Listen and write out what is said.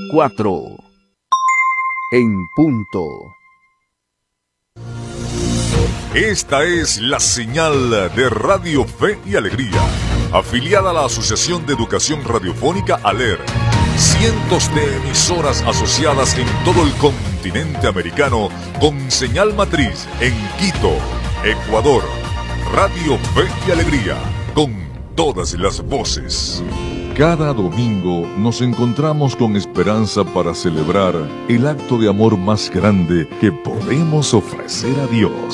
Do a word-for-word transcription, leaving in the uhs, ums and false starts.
cuatro. En punto. Esta es la señal de Radio Fe y Alegría, afiliada a la Asociación de Educación Radiofónica ALER. Cientos de emisoras asociadas en todo el continente americano con señal matriz en Quito, Ecuador. Radio Fe y Alegría, con todas las voces. Cada domingo nos encontramos con esperanza para celebrar el acto de amor más grande que podemos ofrecer a Dios.